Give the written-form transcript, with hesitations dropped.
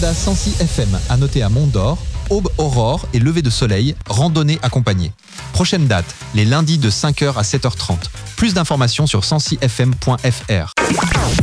Agenda 106 FM à noter à Mont-d'Or, aube, aurore et lever de soleil, randonnée accompagnée. Prochaine date, les lundis de 5h à 7h30. Plus d'informations sur 106fm.fr.